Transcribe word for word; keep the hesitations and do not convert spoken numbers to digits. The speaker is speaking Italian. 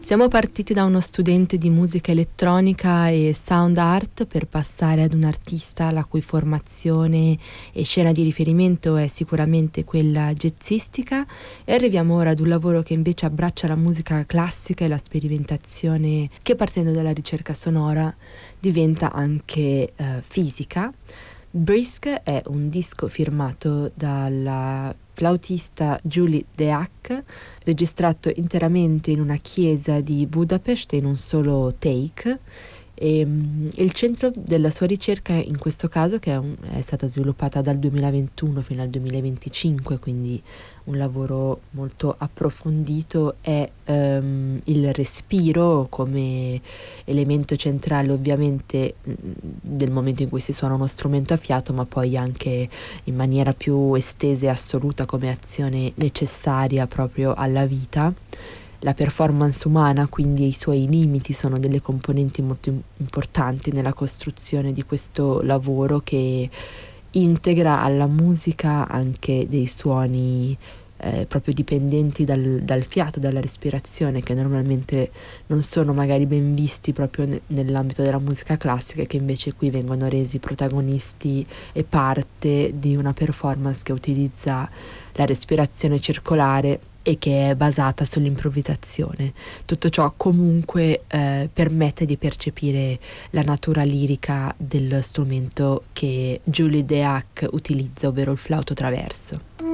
Siamo partiti da uno studente di musica elettronica e sound art per passare ad un artista la cui formazione e scena di riferimento è sicuramente quella jazzistica, e arriviamo ora ad un lavoro che invece abbraccia la musica classica e la sperimentazione che, partendo dalla ricerca sonora, diventa anche eh, fisica. Brisk è un disco firmato dalla flautista Julie Deak, registrato interamente in una chiesa di Budapest in un solo take. E, um, il centro della sua ricerca in questo caso, che è, un, è stata sviluppata dal duemilaventuno fino al duemilaventicinque, quindi un lavoro molto approfondito, è um, il respiro come elemento centrale, ovviamente del momento in cui si suona uno strumento a fiato, ma poi anche in maniera più estesa e assoluta come azione necessaria proprio alla vita. La performance umana, quindi, e i suoi limiti sono delle componenti molto importanti nella costruzione di questo lavoro, che integra alla musica anche dei suoni eh, proprio dipendenti dal, dal fiato, dalla respirazione, che normalmente non sono magari ben visti proprio ne, nell'ambito della musica classica, che invece qui vengono resi protagonisti e parte di una performance che utilizza la respirazione circolare e che è basata sull'improvvisazione. Tutto ciò comunque eh, permette di percepire la natura lirica dello strumento che Julie Deak utilizza, ovvero il flauto traverso.